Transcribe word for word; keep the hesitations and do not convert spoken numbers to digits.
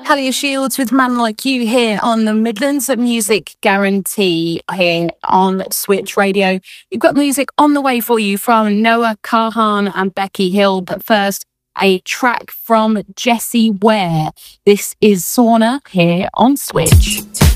Talia Shields with Man Like You here on the Midlands Music Guarantee here on Switch Radio. You've got music on the way for you from Noah Kahan and Becky Hill, but first, a track from Jessie Ware. This is Sauna here on Switch.